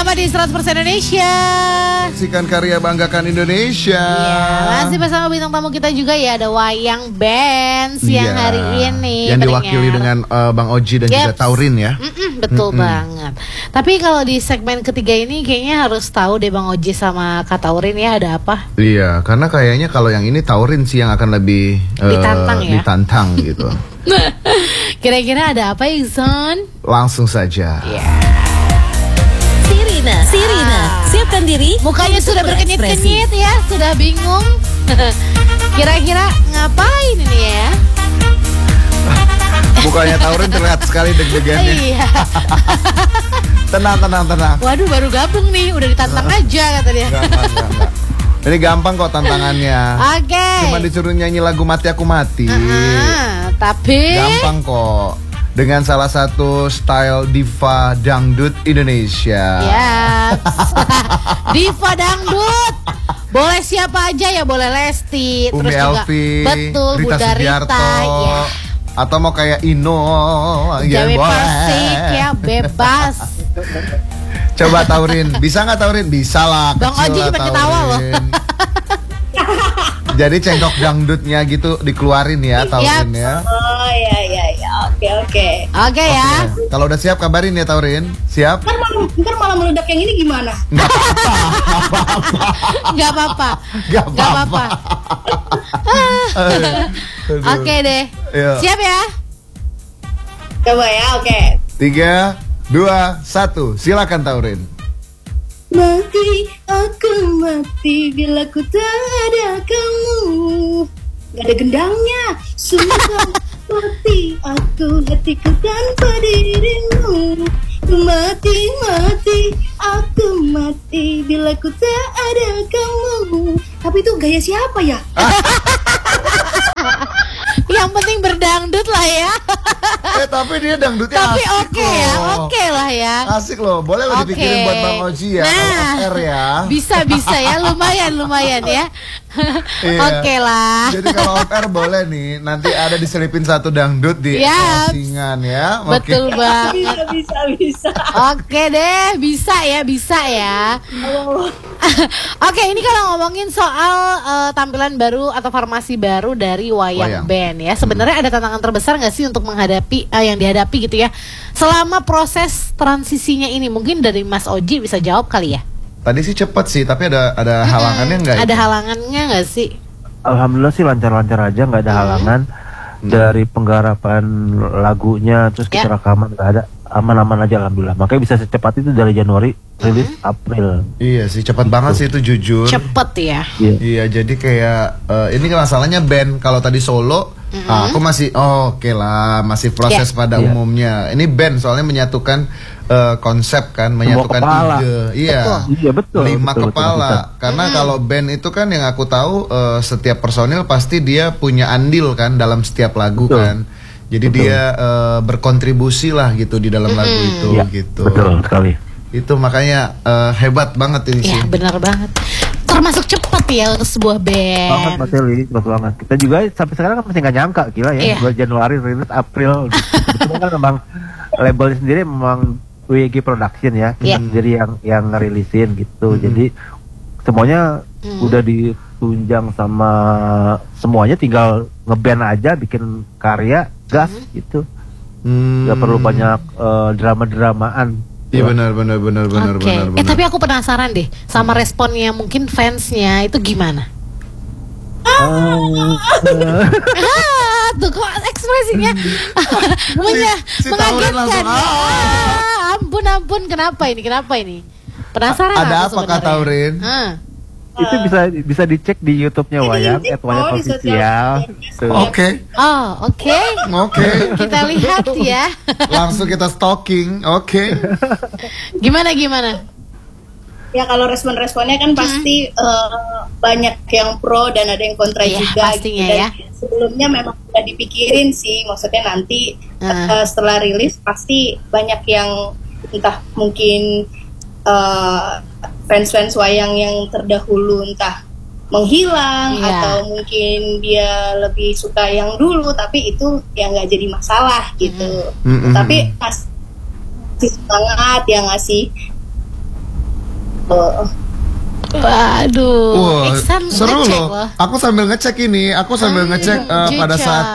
Selamat di 100% Indonesia. Saksikan karya banggakan Indonesia. Iya, masih bersama bintang tamu kita juga ya, ada Wayang Band siang hari ini. Yang diwakili dengan Bang Oji dan juga Taurin ya. Betul banget. Tapi kalau di segmen ketiga ini kayaknya harus tahu deh Bang Oji sama Kak Taurin ya, ada apa? Iya, karena kayaknya kalau yang ini Taurin sih yang akan lebih ditantang gitu. Kira-kira ada apa Iksan? Langsung saja. Sirina, siapkan diri. Mukanya sudah berkenyit-kenyit ya, sudah bingung. Kira-kira ngapain ini ya? Mukanya Taurin terlihat sekali deg-degannya. Iya. Tenang. Waduh, baru gabung nih, udah ditantang aja kata dia. Enggak. Ini gampang kok tantangannya. Oke. Cuma disuruh nyanyi lagu Mati Aku Mati. Tapi gampang kok. Dengan salah satu style diva dangdut Indonesia. Yes. Diva dangdut. Boleh siapa aja ya, boleh Lesti, Umi terus Elvi, juga betul Rita Bunda Sugiarto, Rita ya. Atau mau kayak Ino ya, Jawi boleh. Persik ya, bebas. Coba Taurin, bisa nggak Taurin? Bisa lah. Bang Oji cuma ketawa loh. Jadi cengkok dangdutnya gitu dikeluarin ya Taurin ya. Oh iya, oke. Oke ya. Kalau udah siap kabarin ya Taurin. Siap? Ntar malah meledak yang ini gimana? Nggak apa-apa. Oke deh. Yo. Siap ya? Coba ya, oke. 3, 2, 1, silakan Taurin. Mati, aku mati bila ku tak ada kamu. Gak ada gendangnya. Sumpah mati aku, hatiku tanpa dirimu. Mati, aku mati bila ku tak ada kamu. Tapi itu gaya siapa ya? Yang penting berdangdut lah ya. Tapi dia dangdutnya Tapi asik oke ya, oke lah ya. Asik loh, boleh lo dipikirin buat Bang Oji ya, kalau ya. Bisa ya, lumayan ya. Iya. Oke lah. Jadi kalau off-air boleh nih, nanti ada diselipin satu dangdut di closingan ya. Betul banget. Bisa. Oke deh, bisa ya. Oke, ini kalau ngomongin soal tampilan baru atau formasi baru dari Wayang Band ya. Sebenarnya ada tantangan terbesar nggak sih untuk menghadapi yang dihadapi gitu ya selama proses transisinya ini? Mungkin dari Mas Oji bisa jawab kali ya. Tadi sih cepet sih, tapi ada halangannya nggak? Ada halangannya nggak sih? Alhamdulillah sih lancar-lancar aja, nggak ada halangan. Dari penggarapan lagunya terus kita rekaman nggak ada, aman-aman aja alhamdulillah. Makanya bisa secepat itu dari Januari rilis April. Iya sih, cepat banget sih itu jujur. Cepet ya. Iya, jadi kayak ini kan masalahnya band. Kalau tadi solo, aku masih oke lah, masih proses pada umumnya. Ini band soalnya menyatukan konsep kan, menyatukan ide. Iya, betul. 5 kepala. Betul. Karena kalau band itu kan yang aku tahu setiap personil pasti dia punya andil kan dalam setiap lagu kan. Jadi dia berkontribusi lah gitu di dalam lagu itu gitu. Betul sekali. Itu makanya hebat banget ini sih. Iya, benar banget. Termasuk cepat ya untuk sebuah band. Banget cepat banget. Kita juga sampai sekarang kan masih nggak nyangka, gila ya. Bulan Januari rilis April. Betul kan memang labelnya sendiri memang WG Production ya, kita sendiri yang ngerilisin gitu. Jadi semuanya udah ditunjang sama semuanya, tinggal ngeband aja, bikin karya, gas gitu. Gak perlu banyak drama-dramaan. Iya benar. Tapi aku penasaran deh sama responnya mungkin fansnya itu gimana? Tuh kok ekspresinya mengagetkan. Ampun, kenapa ini? Penasaran ada apa Kak Taurin? Itu bisa dicek di YouTube-nya Wayang @wayang_official. Oke. Oke. Kita lihat ya. Langsung kita stalking. Oke. Gimana? Ya kalau respon-responnya kan pasti banyak yang pro dan ada yang kontra juga. Pastinya gitu. ya. Sebelumnya memang sudah dipikirin sih, maksudnya nanti setelah rilis pasti banyak yang entah mungkin fans wayang yang terdahulu entah menghilang atau mungkin dia lebih suka yang dulu, tapi itu ya nggak jadi masalah gitu. Tapi masih semangat ya ngasih Waduh, seru loh. Aku sambil ngecek ini, pada saat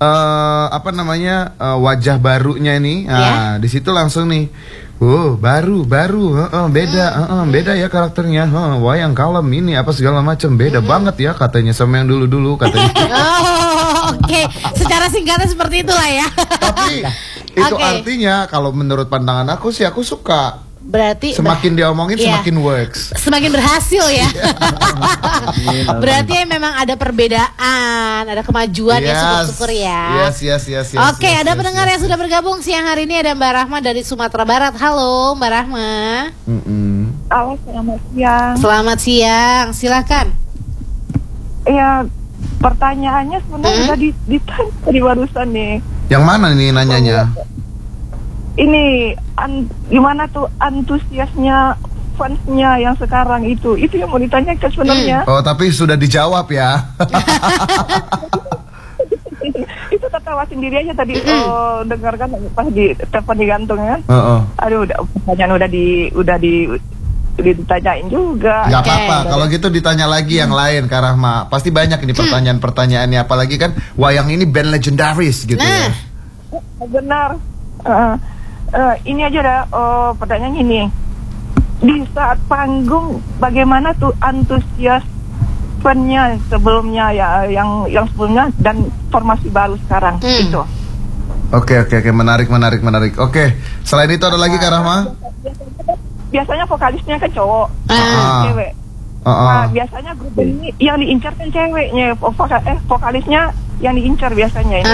wajah barunya nih. Nah, di situ langsung nih. Baru, beda ya karakternya. Wayang kalem ini apa segala macam, beda banget ya katanya sama yang dulu katanya. Oke. Secara singkatnya seperti itulah ya. Tapi itu artinya kalau menurut pandangan aku sih aku suka. Berarti semakin diomongin semakin works. Semakin berhasil ya. Berarti memang ada perbedaan, ada kemajuan ya, syukur-syukur ya. Yes. Oke, ada pendengar yang sudah bergabung siang hari ini, ada Mbak Rahma dari Sumatera Barat. Halo Mbak Rahma. Halo, selamat siang. Selamat siang, silakan. Ya, pertanyaannya sebenarnya udah ditanya tadi barusan nih. Yang mana nih nanyanya? Ini gimana tuh antusiasnya fansnya yang sekarang itu yang mau ditanyakan sebenarnya. Oh, tapi sudah dijawab ya. Itu ketawa sendiri aja tadi. Dengarkan pas di telepon digantung kan. Aduh, pertanyaan udah ditanyain juga. Gak apa-apa, kalau gitu ditanya lagi yang lain, Kak Rahma. Pasti banyak ini pertanyaan-pertanyaannya, apalagi kan wayang ini band legendaris gitu ya. Benar. Ini aja dah pertanyaannya ini. Di saat panggung bagaimana tuh antusias fan-nya sebelumnya ya, yang sebelumnya dan formasi baru sekarang itu. Oke, menarik. Oke, selain itu ada lagi Kak Rahma? Biasanya vokalisnya kan cowok, cewek. Biasanya grup ini yang diincar kan ceweknya, vokalisnya yang diincar biasanya ini.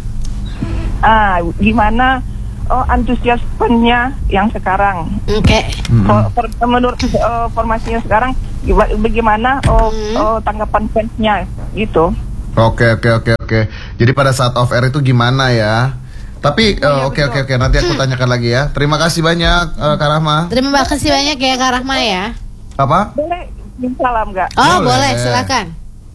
Gimana antusias fan-nya yang sekarang? Menurut formasinya sekarang bagaimana tanggapan fansnya gitu? Oke. Jadi pada saat off air itu gimana ya? Tapi oke. Nanti aku tanyakan lagi ya. Terima kasih banyak Kak Rahma. Terima kasih banyak ya Kak Rahma ya. Apa? Boleh salam nggak? Boleh, silakan.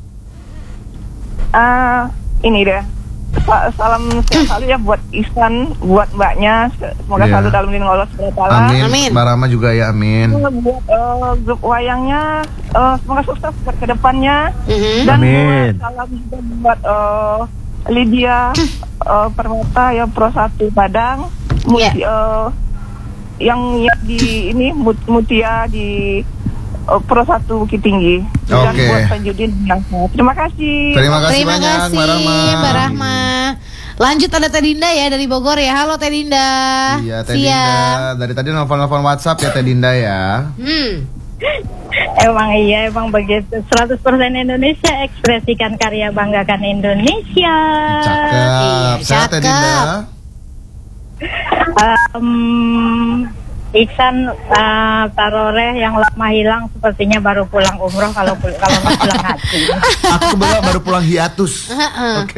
Ini deh. Salam sehat selalu ya buat Ihsan, buat mbaknya. Semoga selalu dalam lindungan Allah SWT. Amin. Mbak Rahma juga ya, amin. Buat grup wayangnya, semoga sukses buat kedepannya. Dan amin. Salam juga buat Lydia Permata yang Pro 1 Padang, yang di ini Mutia di Pro 1 Bukit Tinggi. Dan buat Tanjudin yang terima kasih. Terima kasih banyak Mbak Rahma. Lanjut ada Teh Dinda ya dari Bogor ya. Halo Teh Dinda. Iya Teh Dinda. Dari tadi nelfon WhatsApp ya Teh Dinda ya. Emang begitu. 100% Indonesia, ekspresikan karya, banggakan Indonesia. Cakep. Sehat Teh Dinda. Ihsan Taroreh yang lama hilang sepertinya baru pulang umroh kalau nggak pulang haji. Aku kebetulan baru pulang hiatus. Oke.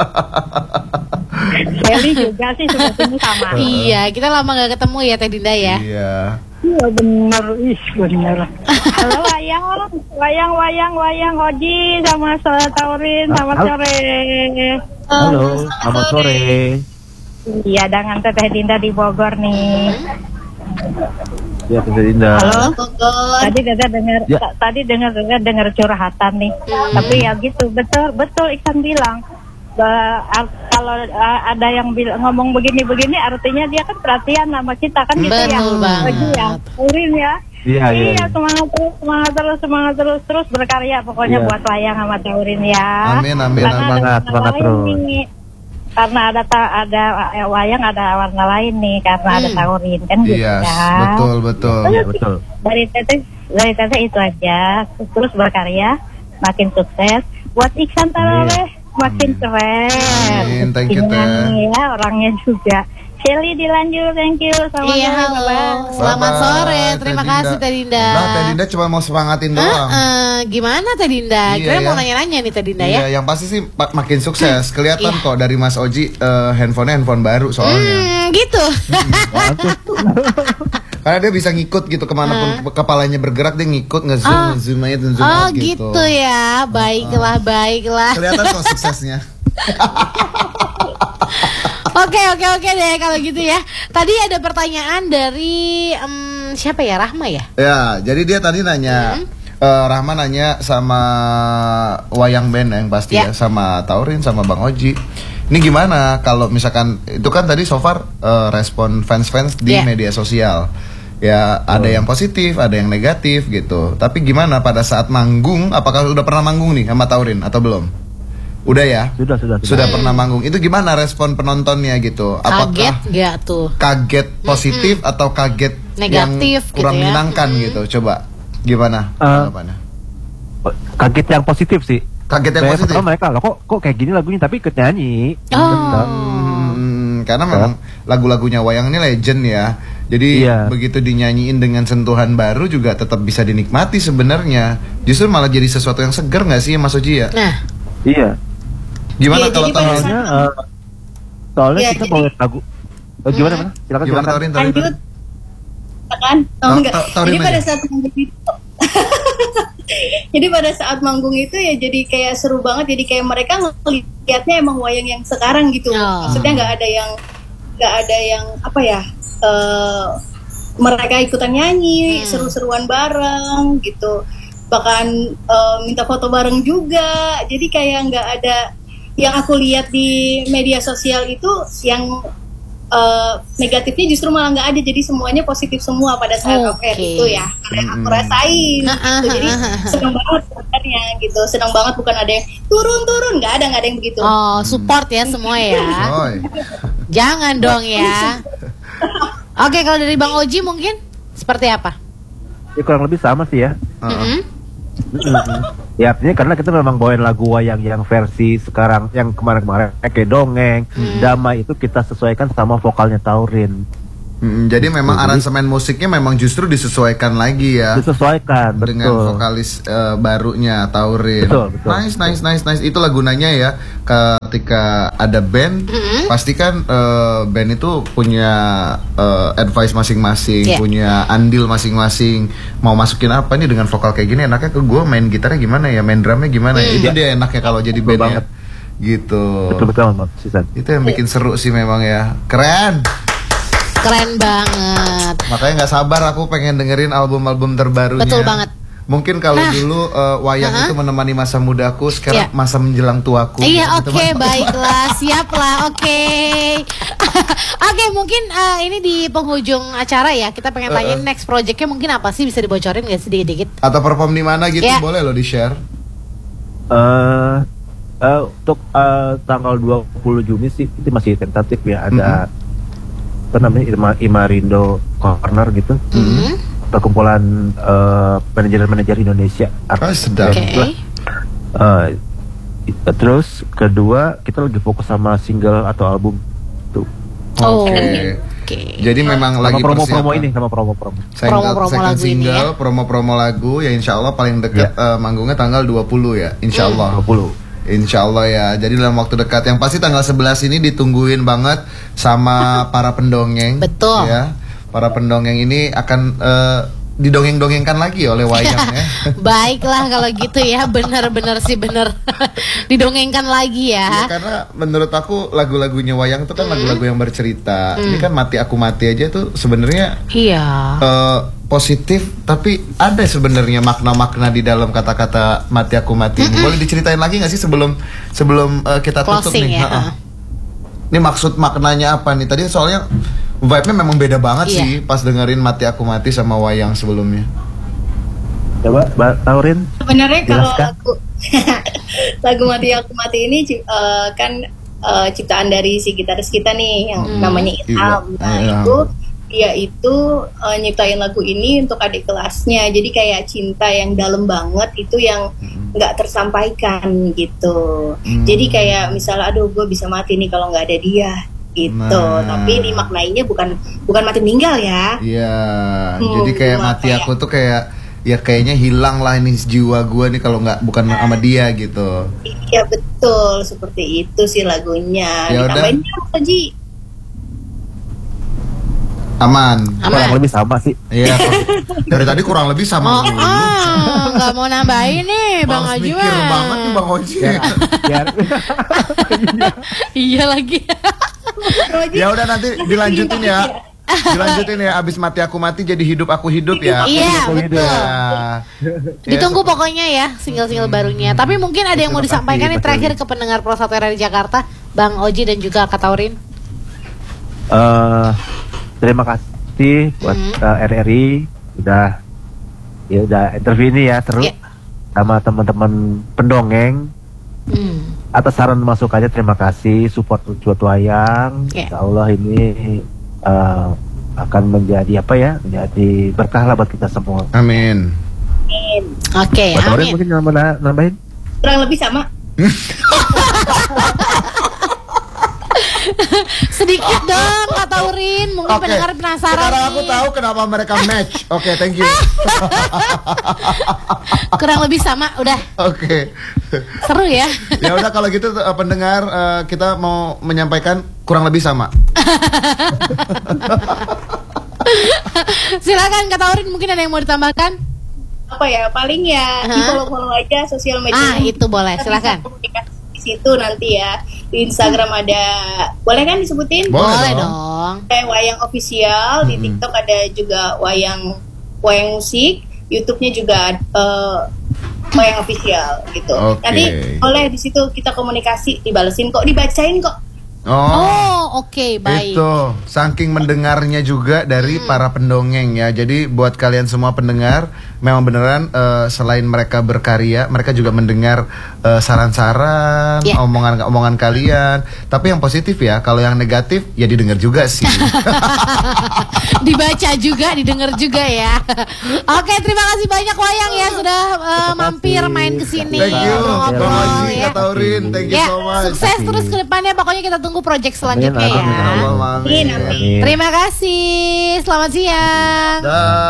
Sally juga sih sepertinya sama. Iya, kita lama nggak ketemu ya Teh Dinda ya. Iya. Iya benar, benar. Halo wayang Hoji sama Taurin, selamat sore. Halo, selamat sore. Iya, dengan Teteh Dinda di Bogor nih. Ya, Teteh Dinda. Halo. Tadi dengar curhatan nih. Tapi ya gitu, betul Iksan bilang. Kalau ada yang ngomong begini artinya dia kan perhatian sama kita kan gitu ya. Betul banget. Urin ya. Iya. Semangat terus berkarya pokoknya buat wayang sama Taurin ya. Amin. Semangat terus. Karena ada wayang ada warna lain nih karena ada Taurin kan gitu kan. Betul. Iya, betul. Dari Teteh itu aja, terus berkarya, makin sukses. Buat Ihsan Taroreh makin keren. Amin, thank you Teh. Ya, orangnya juga. Shelly dilanjut, thank you. Selamat sore. Terima kasih Teh Dinda. Nah, Teh Dinda cuma mau semangatin doang. Gimana Teh Dinda? Kira mau nanya-nanya nih Teh Dinda ya. Iya, yang pasti sih makin sukses. Kelihatan kok dari Mas Oji handphone baru soalnya. Gitu. Karena dia bisa ngikut gitu kemanapun kepalanya bergerak, dia ngikut nge-zoom aja dan zoom out gitu. Gitu ya. Baiklah. Kelihatan kok suksesnya. Oke deh kalau gitu ya. Tadi ada pertanyaan dari siapa ya, Rahma ya? Ya, jadi dia tadi nanya, Rahma nanya sama wayang band yang pasti ya, sama Taurin, sama Bang Oji. Ini gimana kalau misalkan itu kan tadi so far respon fans-fans di media sosial. Ya ada yang positif, ada yang negatif gitu. Tapi gimana pada saat manggung? Apakah udah pernah manggung nih sama Taurin atau belum? Udah ya? Sudah pernah manggung. Itu gimana respon penontonnya gitu? Apakah kaget gak tuh? Kaget positif atau kaget negatif yang kurang gitu ya? menyenangkan gitu? Coba gimana tanggapannya? Kaget yang positif sih. Kaget yang positif. Pertama mereka loh kok kayak gini lagunya tapi ikut nyanyi. Karena memang lagu-lagunya Wayang ini legend ya. Jadi begitu dinyanyiin dengan sentuhan baru juga tetap bisa dinikmati sebenarnya. Justru malah jadi sesuatu yang seger nggak sih Mas Oji ya? Nah, iya. Gimana kalau soalnya kita bawa lagu. Gimana mana? Silakan. Taurin. Lanjut. Kan? Enggak. Jadi pada saat manggung itu jadi pada saat manggung itu ya jadi kayak seru banget, jadi kayak mereka ngelihatnya emang wayang yang sekarang gitu. Maksudnya nggak ada yang apa ya, mereka ikutan nyanyi, seru-seruan bareng gitu, bahkan minta foto bareng juga. Jadi kayak nggak ada yang aku lihat di media sosial itu yang negatifnya justru malah nggak ada, jadi semuanya positif semua pada saat off air itu ya, karena aku rasain gitu. Jadi senang banget sebenarnya gitu, senang banget, bukan ada yang turun nggak ada yang begitu. Support ya semua ya. Jangan dong ya. Oke, kalau dari Bang Oji mungkin seperti apa? Ya kurang lebih sama sih ya. Ya artinya karena kita memang bawain lagu wayang yang versi sekarang, yang kemarin-kemarin kayak dongeng, damai itu kita sesuaikan sama vokalnya Taurin. Jadi memang aransemen musiknya memang justru disesuaikan lagi ya. Disesuaikan, dengan vokalis barunya Taurin. Betul. Nice. Itulah gunanya ya. Ketika ada band, pasti kan band itu punya advice masing-masing, punya andil masing-masing. Mau masukin apa nih dengan vokal kayak gini? Enaknya ke gue main gitarnya gimana ya, main drumnya gimana ya? Itu dia enaknya kalau jadi band ya. Gitu. Betul. Itu yang bikin seru sih memang ya. Keren banget. Makanya nggak sabar aku pengen dengerin album-album terbarunya. Betul banget. Mungkin kalau dulu wayang itu menemani masa mudaku, sekarang masa menjelang tuaku. Iya, oke, baiklah, siap lah, oke. Oke, mungkin ini di penghujung acara ya, kita pengen tanya next projectnya mungkin apa sih, bisa dibocorin nggak sih dikit-dikit? Atau perform di mana gitu, boleh loh di-share. Untuk tanggal 20 Juni sih itu masih tentatif ya, ada apa namanya Imarindo Corner gitu, perkumpulan manajer Indonesia. Sedap. Terus kedua kita lagi fokus sama single atau album tuh. Oke. Jadi memang sama lagi promo ini sama promo. Single, promo lagu ya, insya Allah paling dekat manggungnya tanggal 20 ya, insya Allah. 20. Insya Allah ya. Jadi dalam waktu dekat, yang pasti tanggal 11 ini ditungguin banget sama para pendongeng. Betul. Ya, para pendongeng ini akan didongeng-dongengkan lagi oleh wayang ya. Baiklah kalau gitu ya, benar-benar sih benar. Didongengkan lagi ya. Karena menurut aku lagu-lagunya wayang itu kan lagu-lagu yang bercerita. Ini kan Mati Aku Mati aja tuh sebenarnya positif, tapi ada sebenarnya makna-makna di dalam kata-kata Mati Aku Mati ini. Boleh diceritain lagi nggak sih sebelum kita tutup nih? Ya. Ini maksud maknanya apa nih? Tadi soalnya vibe-nya memang beda banget sih pas dengerin Mati Aku Mati sama wayang sebelumnya. Coba Taurin. Sebenarnya kalau lagu Mati Aku Mati ini kan ciptaan dari si gitaris kita nih yang namanya Ilham. Dia itu nyiptain lagu ini untuk adik kelasnya. Jadi kayak cinta yang dalam banget itu yang nggak tersampaikan gitu. Jadi kayak misalnya, aduh gue bisa mati nih kalau nggak ada dia gitu. Tapi dimaknainya bukan mati meninggal ya. Iya. Jadi kayak mati aku tuh kayak ya kayaknya hilang lah ini jiwa gue nih kalau bukan sama dia gitu. Iya betul, seperti itu sih lagunya. Ditambahin apa Ji? Aman. Kurang lebih sama sih. Iya. Dari tadi kurang lebih sama. Nggak mau nambahin nih Bang Oji. Mikir banget nih Bang Oji. Iya lagi. Ya udah nanti dilanjutin ya. Dilanjutin ya, abis mati aku mati jadi hidup aku hidup ya. Iya, betul. Ditunggu pokoknya ya single-single barunya. Tapi mungkin ada yang mau disampaikan nih terakhir ke pendengar Pro 1 RRI Jakarta, Bang Oji dan juga Kak Taurin. Terima kasih buat RRI udah interview ini ya, seru sama teman-teman pendongeng. Atas saran masukannya terima kasih, support wayang. Insya Allah ini akan menjadi menjadi berkah lah buat kita semua. Amin. Oke, amin. Mungkin nambahin? Kurang lebih sama. Sedikit dong Kak Taurin, mungkin pendengar penasaran. Sekarang aku tahu kenapa mereka match. Oke, thank you. Kurang lebih sama, udah. Oke. Seru ya. Ya udah kalau gitu pendengar kita mau menyampaikan kurang lebih sama. Silakan Kak Taurin, mungkin ada yang mau ditambahkan? Apa ya? Paling ya di follow aja sosial media. Itu boleh, silakan. Di situ nanti ya di Instagram ada, boleh kan disebutin? Boleh dong. Kayak Wayang Official, di TikTok ada juga Wayang musik, YouTube-nya juga Wayang Official gitu. Nanti boleh di situ kita komunikasi, dibalesin kok, dibacain kok. Oke, baik. Itu saking mendengarnya juga dari para pendongeng ya. Jadi buat kalian semua pendengar, memang beneran selain mereka berkarya, mereka juga mendengar saran-saran, omongan kalian. Tapi yang positif ya, kalau yang negatif ya didengar juga sih. Dibaca juga, didengar juga ya. Oke, terima kasih banyak Wayang ya sudah mampir main ke sini. Thank you, Bang Kak Taurin. Thank you so much. Sukses terus ke depannya. Pokoknya kita tunggu project selanjutnya ya. Amin. Terima kasih. Selamat siang.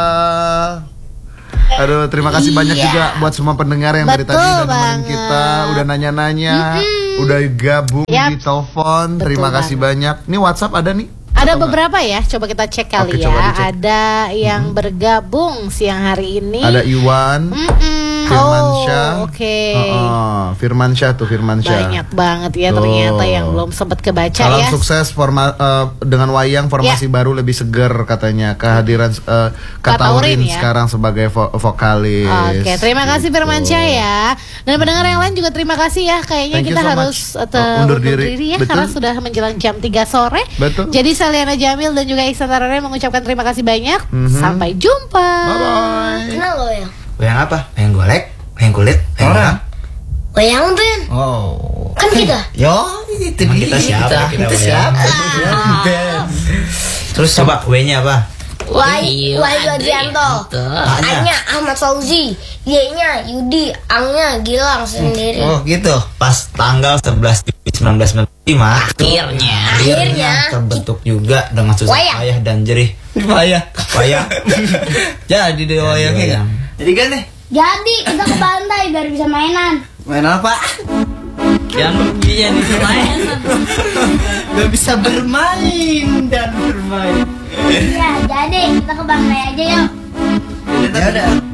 Aduh, terima kasih banyak juga buat semua pendengar yang dari tadi udah nemenin kita, udah nanya-nanya, udah gabung di telepon. Terima kasih banyak. Ini WhatsApp ada nih? Ada beberapa ya, coba kita cek kali ya. Ada yang bergabung siang hari ini. Ada Iwan, Firmansyah. Firmansyah. Banyak banget ya ternyata yang belum sempat kebaca ya. Salam sukses dengan Wayang, formasi baru lebih seger katanya. Kehadiran Kak Taurin sekarang sebagai vokalis. Oke, terima kasih Firmansyah ya. Dan pendengar yang lain juga terima kasih ya. Kayaknya kita harus undur diri ya, karena sudah menjelang jam 3 sore. Betul. Jadi Saliana Jamil dan juga Ihsan Tarare mengucapkan terima kasih banyak. Sampai jumpa. Bye-bye. Kenal lo ya? Wayang apa? Wayang golek? Wayang kulit? Orang? Wayang Ben. Kan kita? Yo, itu kita siapa? Kita siapa? Terus coba W-nya apa? Wahyu Adrianto. A-nya Ahmad Fauzi, Y-nya Yudi, A-nya Gilang sendiri. Oh gitu. Pas tanggal 11 Juli 1995 akhirnya terbentuk juga dengan susah payah dan jerih. Payah. Jadi deh wayangnya. Jadi kan nih? Jadi kita ke pantai biar bisa mainan. Main apa? Yang bisa mainan. Gak bisa bermain dan bermain. Iya, jadi kita ke pantai aja yuk. Ya udah.